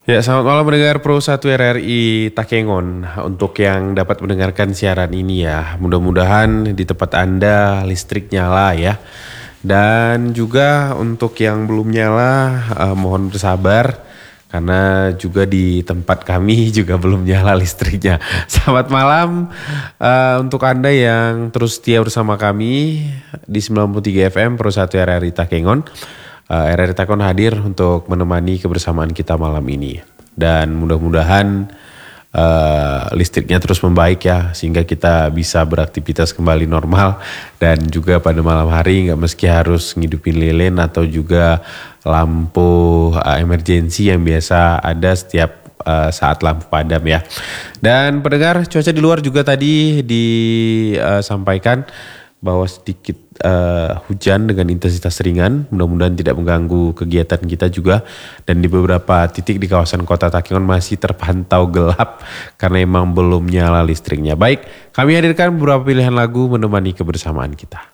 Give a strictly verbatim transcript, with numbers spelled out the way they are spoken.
Ya, selamat malam mendengar Pro satu R R I Takengon. Untuk yang dapat mendengarkan siaran ini ya, mudah-mudahan di tempat Anda listrik nyala ya. Dan juga untuk yang belum nyala, eh, mohon bersabar karena juga di tempat kami juga belum nyala listriknya. Selamat malam eh, untuk Anda yang terus setia bersama kami di sembilan puluh tiga F M Pro satu R R I Takengon. Uh, R R I Takon hadir untuk menemani kebersamaan kita malam ini. Dan mudah-mudahan uh, listriknya terus membaik ya, sehingga kita bisa beraktivitas kembali normal. Dan juga pada malam hari nggak meski harus ngidupin lilin atau juga lampu uh, emergensi yang biasa ada setiap uh, saat lampu padam ya. Dan pendengar, cuaca di luar juga tadi disampaikan bahwa sedikit uh, hujan dengan intensitas ringan, mudah-mudahan tidak mengganggu kegiatan kita juga. Dan di beberapa titik di kawasan kota Takengon masih terpantau gelap karena emang belum nyala listriknya. Baik, kami hadirkan beberapa pilihan lagu menemani kebersamaan kita.